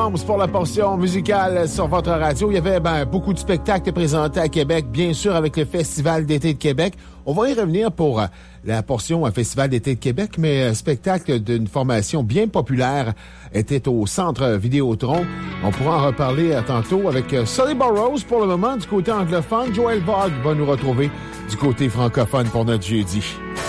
Williams pour la portion musicale sur votre radio. Il y avait beaucoup de spectacles présentés à Québec, bien sûr avec le Festival d'été de Québec. On va y revenir pour la portion Festival d'été de Québec, mais spectacle d'une formation bien populaire était au Centre Vidéotron. On pourra en reparler tantôt avec Sully Burrows pour le moment du côté anglophone. Joël Vogue va nous retrouver du côté francophone pour notre jeudi.